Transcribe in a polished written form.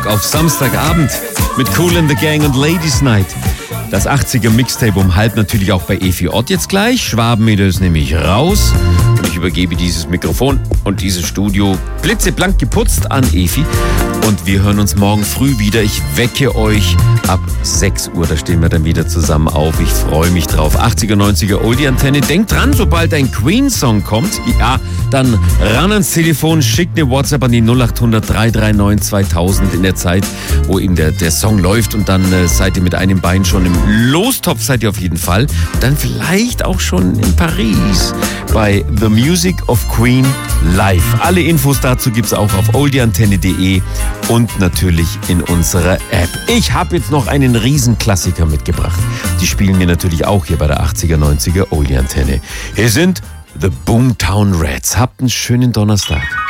Rock auf Samstagabend mit Kool and the Gang und Ladies Night. Das 80er Mixtape um halb natürlich auch bei Efi Ott jetzt gleich. Schwabenmädel ist nämlich raus. Und ich übergebe dieses Mikrofon und dieses Studio blitzeblank geputzt an Efi. Und wir hören uns morgen früh wieder. Ich wecke euch ab 6 Uhr. Da stehen wir dann wieder zusammen auf. Ich freue mich drauf. 80er, 90er Oldie-Antenne. Denkt dran, sobald ein Queen-Song kommt, ja, dann ran ans Telefon, schickt eine WhatsApp an die 0800 339 2000 in der Zeit, wo eben der Song läuft. Und dann seid ihr mit einem Bein schon im Lostopf, seid ihr auf jeden Fall. Und dann vielleicht auch schon in Paris bei The Music of Queen live. Alle Infos dazu gibt's auch auf oldieantenne.de und natürlich in unserer App. Ich habe jetzt noch einen Riesenklassiker mitgebracht. Die spielen wir natürlich auch hier bei der 80er, 90er Oldie-Antenne. Hier sind The Boomtown Rats. Habt einen schönen Donnerstag.